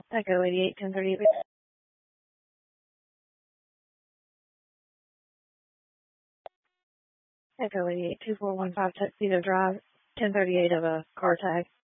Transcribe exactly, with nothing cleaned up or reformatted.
Echo eighty-eight, ten thirty-eight. Echo eighty-eight, two four one five Tuxedo Drive, ten thirty-eight of a car tag.